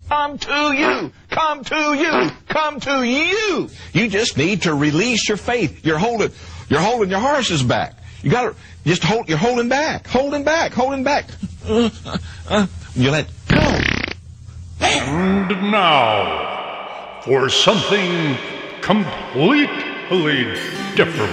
come to you, come to you, come to you. You just need to release your faith. You're holding your horses back. You got to just you're holding back. You let go. And now, for something completely different.